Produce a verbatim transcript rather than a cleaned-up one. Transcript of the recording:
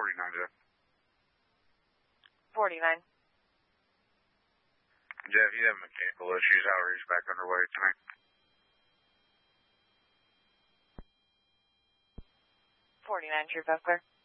forty-nine, Jeff. forty-nine. Jeff, you have mechanical issues. Outreach back underway tonight. forty-nine, True Buckler.